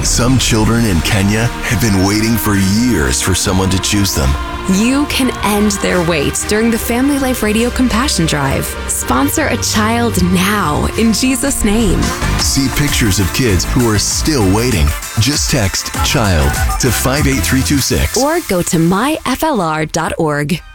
Some children in Kenya have been waiting for years for someone to choose them. You can end their wait during the Family Life Radio Compassion Drive. Sponsor a child now in Jesus' name. See pictures of kids who are still waiting. Just text CHILD to 58326 or go to myflr.org.